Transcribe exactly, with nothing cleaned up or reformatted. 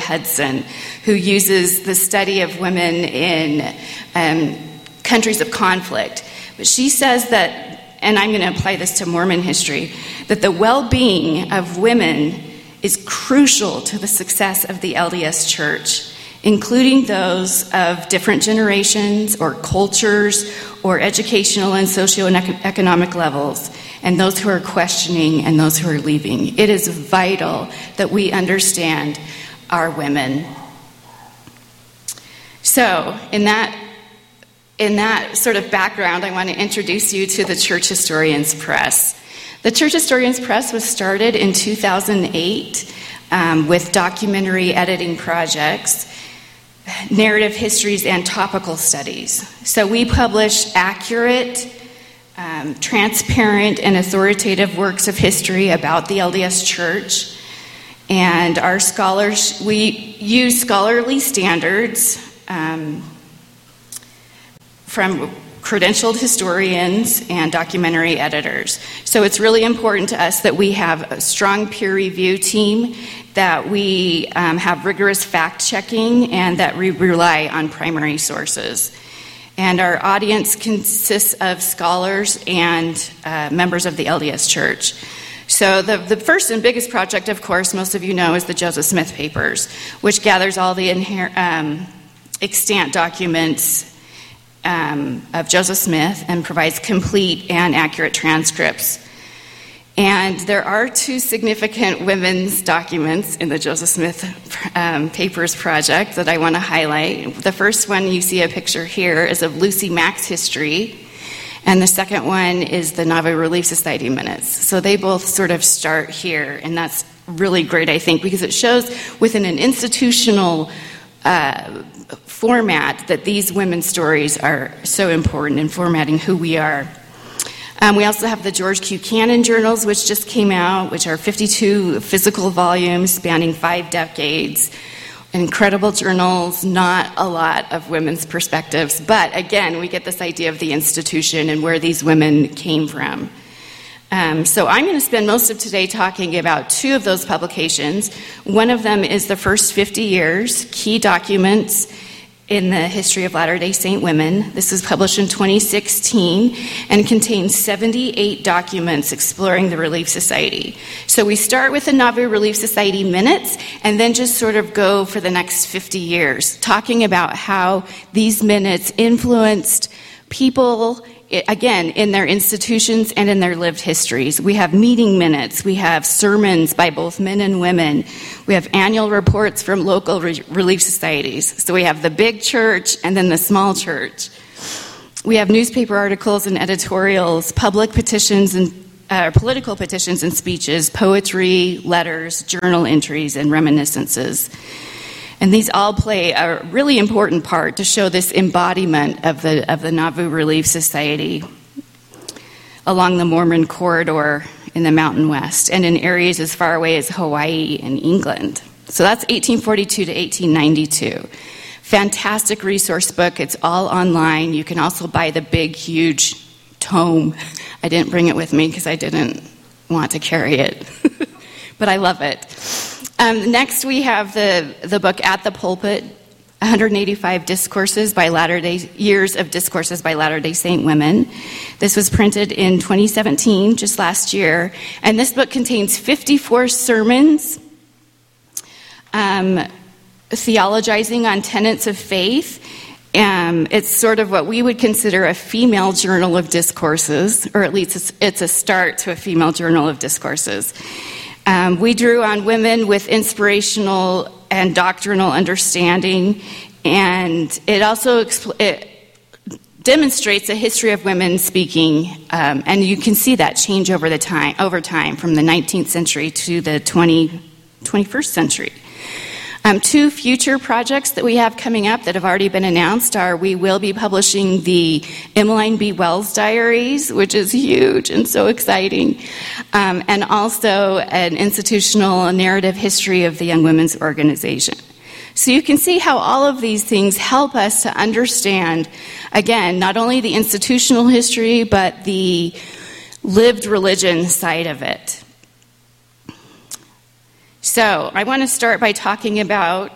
Hudson, who uses the study of women in um, countries of conflict. But she says that, and I'm going to apply this to Mormon history, that the well-being of women is crucial to the success of the L D S Church, including those of different generations or cultures or educational and socioeconomic levels, and those who are questioning and those who are leaving. It is vital that we understand our women. So, in that in that sort of background, I want to introduce you to the Church Historians Press. The Church Historians Press was started in two thousand eight um, with documentary editing projects, narrative histories, and topical studies. So we publish accurate, um, transparent, and authoritative works of history about the L D S Church. And our scholars, we use scholarly standards um, from credentialed historians and documentary editors. So it's really important to us that we have a strong peer review team, that we um, have rigorous fact-checking, and that we rely on primary sources. And our audience consists of scholars and uh, members of the L D S Church. So the, the first and biggest project, of course, most of you know, is the Joseph Smith Papers, which gathers all the inher- um, extant documents um, of Joseph Smith and provides complete and accurate transcripts. And there are two significant women's documents in the Joseph Smith um, Papers project that I want to highlight. The first one you see a picture here is of Lucy Mack's history, and the second one is the Nauvoo Relief Society minutes. So they both sort of start here, and that's really great, I think, because it shows within an institutional uh, format that these women's stories are so important in formatting who we are. Um, we also have the George Q. Cannon journals, which just came out, which are fifty-two physical volumes spanning five decades. Incredible journals, not a lot of women's perspectives. But again, we get this idea of the institution and where these women came from. Um, so I'm going to spend most of today talking about two of those publications. One of them is the First fifty Years, Key Documents in the History of Latter-day Saint Women. This was published in twenty sixteen and contains seventy-eight documents exploring the Relief Society. So we start with the Nauvoo Relief Society minutes and then just sort of go for the next fifty years, talking about how these minutes influenced people, again, in their institutions and in their lived histories. We have meeting minutes. We have sermons by both men and women. We have annual reports from local re- relief societies. So we have the big church and then the small church. We have newspaper articles and editorials, public petitions and uh, political petitions and speeches, poetry, letters, journal entries, and reminiscences. And these all play a really important part to show this embodiment of the of the Nauvoo Relief Society along the Mormon corridor in the Mountain West and in areas as far away as Hawaii and England. So that's eighteen forty-two to eighteen ninety-two. Fantastic resource book. It's all online. You can also buy the big, huge tome. I didn't bring it with me because I didn't want to carry it, but I love it. Um, next, we have the, the book At the Pulpit, one hundred eighty-five discourses by Latter-day years of discourses by Latter-day Saint women. This was printed in twenty seventeen, just last year, and this book contains fifty-four sermons, um, theologizing on tenets of faith. Um, it's sort of what we would consider a female journal of discourses, or at least it's, it's a start to a female journal of discourses. Um, we drew on women with inspirational and doctrinal understanding, and it also expl- it demonstrates a history of women speaking, um, and you can see that change over the time, over time, from the nineteenth century to the twentieth, twenty-first century. Um, two future projects that we have coming up that have already been announced are we will be publishing the Emmeline B. Wells Diaries, which is huge and so exciting, um, and also an institutional narrative history of the Young Women's Organization. So you can see how all of these things help us to understand, again, not only the institutional history, but the lived religion side of it. So I want to start by talking about